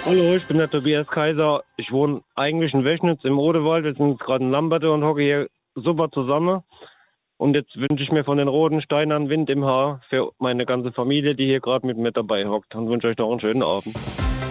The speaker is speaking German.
Hallo, ich bin der Tobias Kaiser. Ich wohne eigentlich in Wechnitz im Odewald. Wir sind gerade in Lamberte und hocke hier super zusammen. Und jetzt wünsche ich mir von den roten Steinern Wind im Haar für meine ganze Familie, die hier gerade mit mir dabei hockt. Und wünsche euch noch einen schönen Abend.